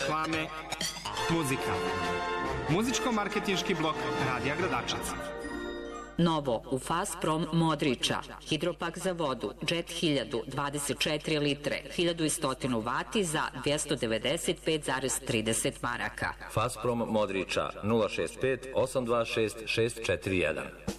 reklame, muzika. Muzičko-marketinški blok Radija Gradačac. Novo u Fazprom Modriča, hidropak za vodu, Jet 1000, 24 litre, 1100 vati za 295,30 maraka. Fazprom Modriča, 065 826 641.